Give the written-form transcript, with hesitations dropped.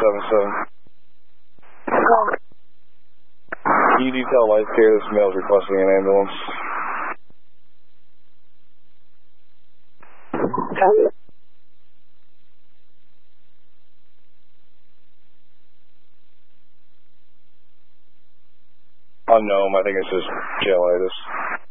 You detail life care, this male's requesting an ambulance. Unknown, I think it's just jailitis.